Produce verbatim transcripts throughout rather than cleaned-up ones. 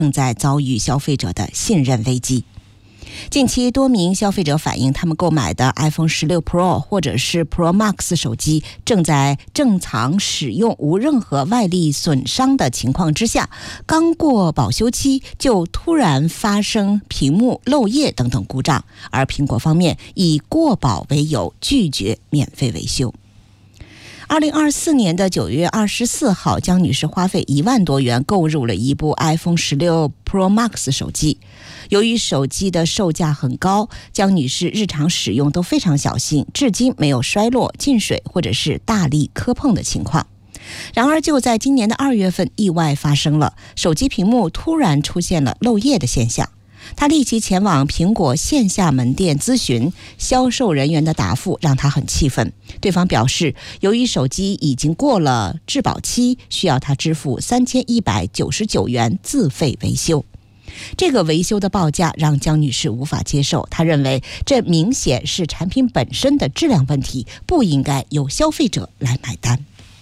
正在遭遇消费者的信任危机。近期多名消费者反映，他们购买的 iPhone 十六 Pro 或者是 Pro Max 手机正在正常使用无任何外力损伤的情况之下，刚过保修期就突然发生屏幕漏液等等故障，而苹果方面以过保为由拒绝免费维修。二零二四年的九月二十四号，江女士花费一万多元购入了一部 iPhone 十六 Pro Max 手机。由于手机的售价很高，江女士日常使用都非常小心，至今没有摔落、进水或者是大力磕碰的情况。然而就在今年的二月份，意外发生了，手机屏幕突然出现了漏液的现象。他立即前往苹果线下门店咨询，销售人员的答复让他很气愤。对方表示，由于手机已经过了质保期，需要他支付三千一百九十九元自费维修。这个维修的报价让江女士无法接受，她认为这明显是产品本身的质量问题，不应该由消费者来买单。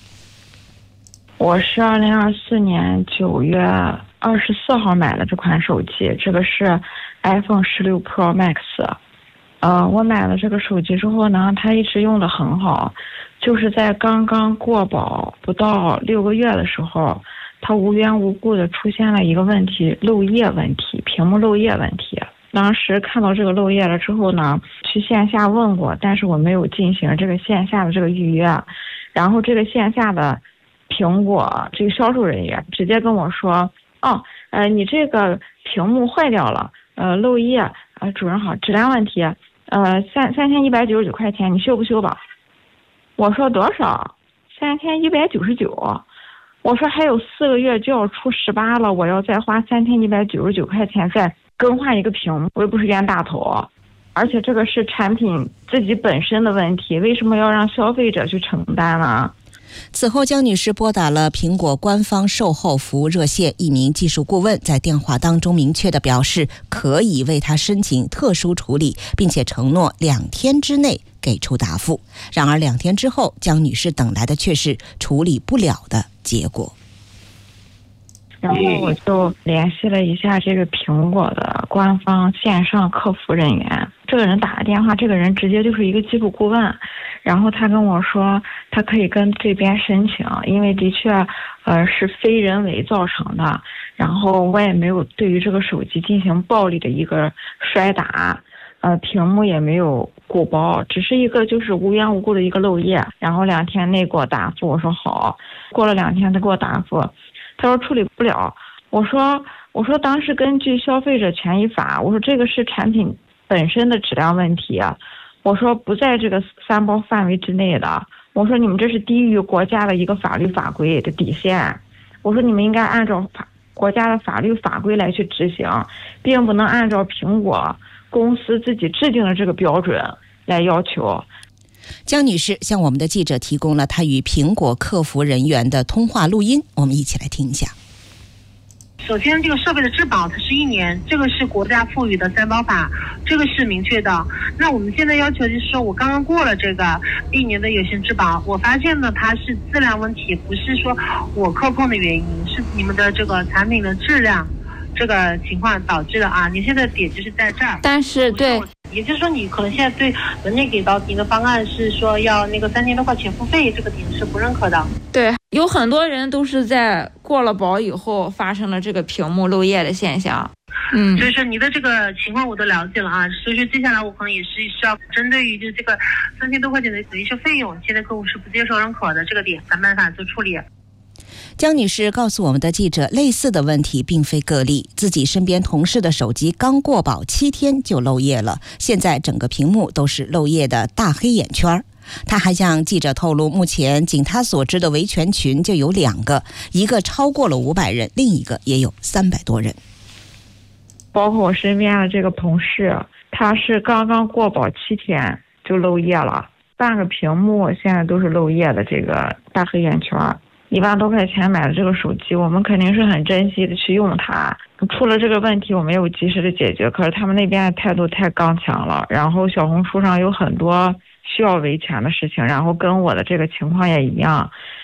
我是二零二四年九月二十四号买了这款手机，这个是 iPhone 十六 Pro Max。呃，我买了这个手机之后呢，它一直用得很好，就是在刚刚过保不到六个月的时候，它无缘无故的出现了一个问题，漏液问题，屏幕漏液问题。当时看到这个漏液了之后呢，去线下问过，但是我没有进行这个线下的这个预约。然后这个线下的苹果这个销售人员直接跟我说，哦，呃，你这个屏幕坏掉了，呃，漏液，呃，主任好，质量问题，呃，三三千一百九十九块钱，你修不修吧？我说多少？三千一百九十九。我说还有四个月就要出十八了，我要再花三千一百九十九块钱再更换一个屏幕，我又不是冤大头，而且这个是产品自己本身的问题，为什么要让消费者去承担呢？ 此后，江女士拨打了苹果官方售后服务热线，一名技术顾问在电话当中明确地表示，可以为她申请特殊处理，并且承诺两天之内给出答复。然而两天之后，江女士等来的却是处理不了的结果。 然后我就联系了一下这个苹果的官方线上客服人员，这个人打的电话，这个人直接就是一个技术顾问，然后他跟我说他可以跟这边申请，因为的确呃是非人为造成的，然后我也没有对于这个手机进行暴力的一个摔打，呃屏幕也没有鼓包，只是一个就是无缘无故的一个漏液，然后两天内给我答复，我说好，过了两天他给我答复，他说处理不了。我说我说当时根据消费者权益法，我说这个是产品本身的质量问题，我说不在这个三包范围之内的，我说你们这是低于国家的一个法律法规的底线，我说你们应该按照法国家的法律法规来去执行，并不能按照苹果公司自己制定的这个标准来要求。 江女士向我们的记者提供了她与苹果客服人员的通话录音，我们一起来听一下。 首先，这个设备的质保它是一年，这个是国家赋予的三包法，这个是明确的。那我们现在要求就是说，我刚刚过了这个一年的有限质保，我发现呢它是质量问题，不是说我磕碰的原因，是你们的这个产品的质量这个情况导致的啊。你现在点就是在这儿， 但是对。 也就是说，你可能现在对人家给到你的方案是说要那个三千多块钱付费，这个点是不认可的。 对，有很多人都是在过了保以后发生了这个屏幕漏液的现象。嗯， 所以说你的这个情况我都了解了啊，所以说接下来我可能也是需要针对于就这个三千多块钱的维修费用，现在客户是不接受认可的这个点，想办法做处理。 江女士告诉我们的记者，类似的问题并非个例，自己身边同事的手机刚过保七天就漏液了，现在整个屏幕都是漏液的大黑眼圈。他还向记者透露，目前仅他所知的维权群就有两个，一个超过了五百人，另一个也有三百多人。 包括我身边的这个同事，他是刚刚过保七天就漏液了，半个屏幕现在都是漏液的这个大黑眼圈。一万多块钱买的这个手机，我们肯定是很珍惜的去用它。出了这个问题，我没有及时的解决，可是他们那边的态度太刚强了。然后小红书上有很多需要维权的事情，然后跟我的这个情况也一样。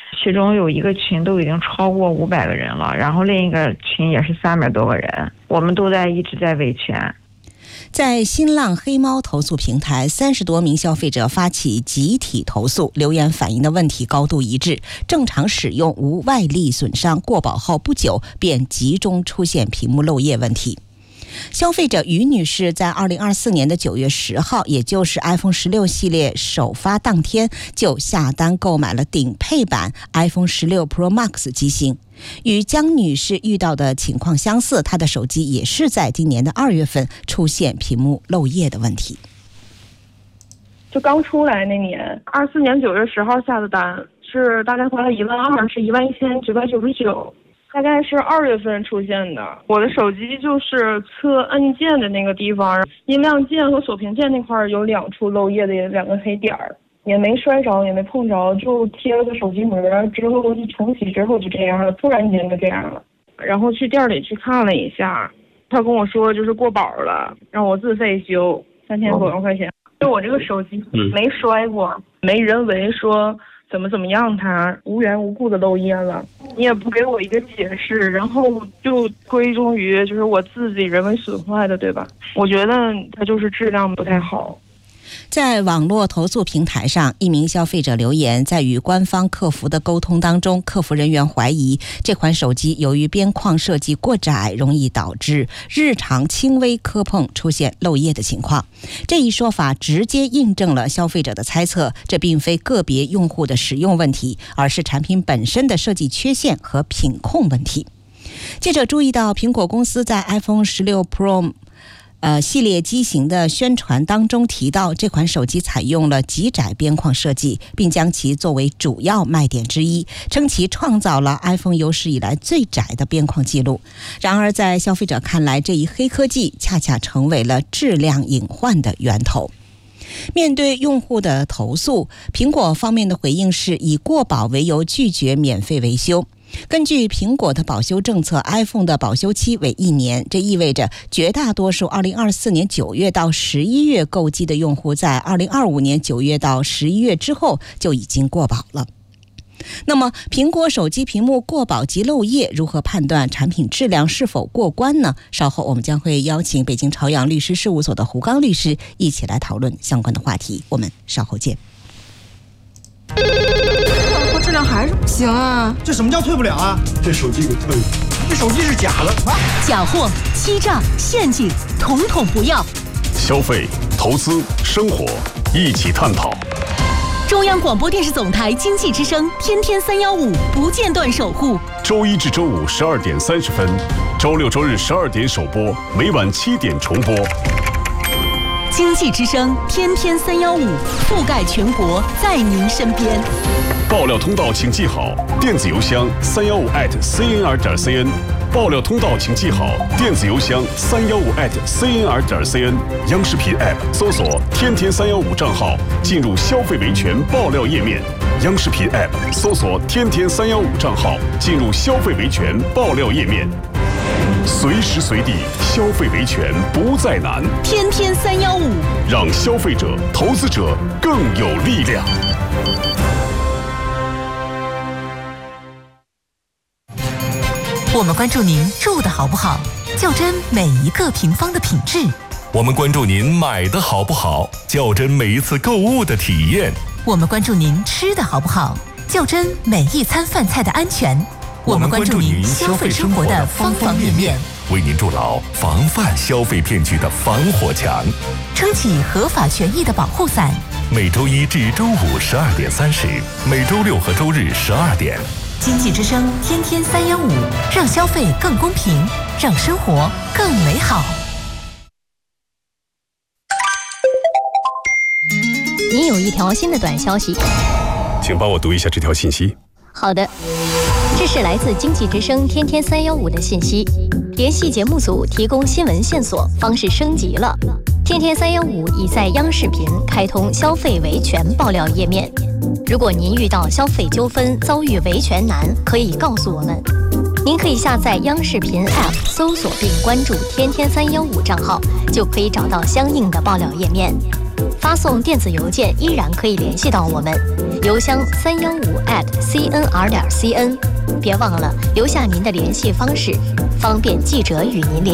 其中有一个群都已经超过五百个人了，然后另一个群也是三百多个人，我们都在一直在维权。 在新浪黑猫投诉平台，三十多名消费者发起集体投诉，留言反映的问题高度一致：正常使用无外力损伤，过保后不久便集中出现屏幕漏液问题。消费者于女士在二零二四年的九月十号，也就是 iPhone 十六系列首发当天，就下单购买了顶配版 iPhone 十六 Pro Max 机型。与江女士遇到的情况相似，她的手机也是在今年的二月份出现屏幕漏液的问题。 就刚出来那年，二四年九月十号下的单，是大概花了一万二，是一万一千九百九十九。大概是二月份出现的。我的手机就是侧按键的那个地方，音量键和锁屏键那块有两处漏液的两个黑点儿，也没摔着，也没碰着，就贴了个手机膜，之后一重启之后就这样了，突然间就这样了。然后去店里去看了一下，他跟我说就是过保了，让我自费修三千多块钱。就我这个手机没摔过，没人为说怎么怎么样，它无缘无故的漏液了，你也不给我一个解释，然后就归宗于就是我自己人为损坏的，对吧？我觉得它就是质量不太好。 在网络投诉平台上，一名消费者留言，在与官方客服的沟通当中，客服人员怀疑这款手机由于边框设计过窄，容易导致日常轻微磕碰出现漏液的情况。这一说法直接印证了消费者的猜测，这并非个别用户的使用问题，而是产品本身的设计缺陷和品控问题。记者注意到，苹果公司在 iPhone 十六 Pro呃，系列机型的宣传当中提到，这款手机采用了极窄边框设计，并将其作为主要卖点之一，称其创造了 iPhone 有史以来最窄的边框记录。然而，在消费者看来，这一黑科技恰恰成为了质量隐患的源头。面对用户的投诉，苹果方面的回应是以过保为由拒绝免费维修。根据苹果的保修政策 ，iPhone 的保修期为一年，这意味着绝大多数二零二四年九月到十一月购机的用户，在二零二五年九月到十一月之后就已经过保了。那么，苹果手机屏幕过保及漏液，如何判断产品质量是否过关呢？稍后我们将会邀请北京朝阳律师事务所的胡刚律师一起来讨论相关的话题。我们稍后见。 质量还是不行啊！ 这什么叫退不了啊？这手机给退了，这手机是假的啊！ 假货、欺诈、陷阱，统统不要。 消费、投资、生活，一起探讨。 中央广播电视总台经济之声，天天三幺五不间断守护。 周一至周五十二点三十分，周六周日十二点首播，每晚七点重播。 经济之声，天天三幺五，覆盖全国，在您身边。 爆料通道请记好，电子邮箱三幺五 at cnr 点 cn。爆料通道请记好，电子邮箱三幺五 at cnr 点 cn。央视频 App 搜索“天天三幺五”账号，进入消费维权爆料页面。央视频 App 搜索“天天三幺五”账号，进入消费维权爆料页面。随时随地消费维权不再难， 天天三幺五， 让消费者、投资者更有力量。 我们关注您住的好不好，较真每一个平方的品质。 我们关注您买的好不好，较真每一次购物的体验。 我们关注您吃的好不好，较真每一餐饭菜的安全。我们关注您消费生活的方方面面， 为您筑牢防范消费骗局的防火墙， 撑起合法权益的保护伞。 每周一至周五十二点三十，每周六和周日十二点。 经济之声，天天三幺五，让消费更公平，让生活更美好。 您有一条新的短消息， 请帮我读一下这条信息。 好的，这是来自经济之声天天三幺五的信息。联系节目组提供新闻线索方式升级了。天天三幺五已在央视频开通消费维权爆料页面。如果您遇到消费纠纷遭遇维权难，可以告诉我们。您可以下载央视频 App 搜索并关注天天三幺五账号，就可以找到相应的爆料页面。 发送电子邮件依然可以联系到我们，邮箱三幺五 at c n r 点 c n。别忘了留下您的联系方式，方便记者与您联系。